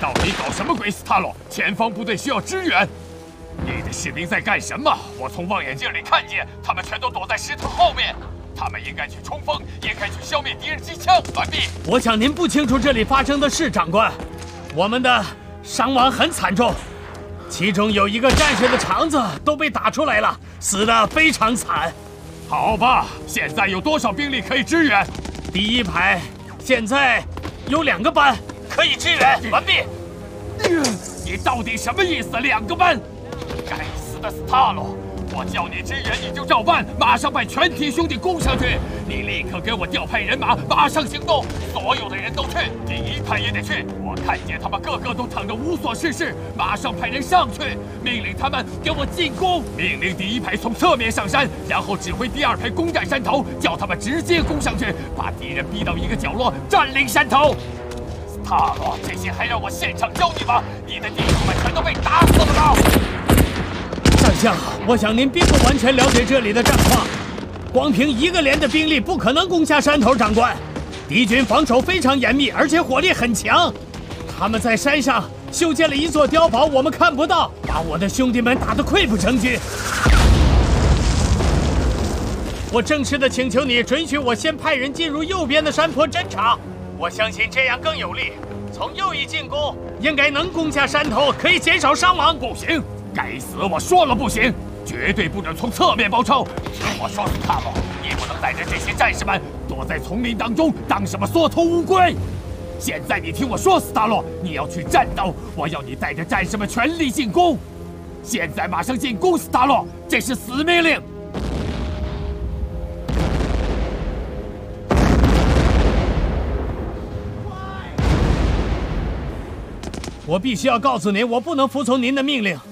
到底搞什么鬼，斯塔罗？前方部队需要支援。你的士兵在干什么？我从望远镜里看见，他们全都躲在石头后面。他们应该去冲锋，应该去消灭敌人机枪。完毕。 我想您不清楚这里发生的事，长官。我们的伤亡很惨重，其中有一个战士的肠子都被打出来了，死得非常惨。 好吧，现在有多少兵力可以支援？ 第一排现在有2个班可以支援。完毕。 你到底什么意思？2个班？该死的斯塔罗！我叫你支援你就照办，马上派全体兄弟攻上去！你立刻给我调派人马，马上行动！所有的人都去，第一排也得去。我看见他们个个都躺着无所事事，马上派人上去，命令他们给我进攻！命令第一排从侧面上山，然后指挥第2排攻占山头，叫他们直接攻上去，把敌人逼到一个角落，占领山头。斯塔罗，这些还让我现场教你吗？你的弟兄们全都被打死了吗？ 上将，我想您并不完全了解这里的战况。光凭1个连的兵力不可能攻下山头，长官。敌军防守非常严密，而且火力很强。他们在山上修建了一座碉堡，我们看不到，把我的兄弟们打得溃不成军。我正式的请求你准许我先派人进入右边的山坡侦察，我相信这样更有利。从右翼进攻，应该能攻下山头，可以减少伤亡。 不行！该死！我说了不行，绝对不准从侧面包抄。听我说，斯塔罗，你不能带着这些战士们躲在丛林当中当什么缩头乌龟。现在你听我说，斯塔罗，你要去战斗，我要你带着战士们全力进攻。现在马上进攻，斯塔罗，这是死命令。 我必须要告诉您，我不能服从您的命令。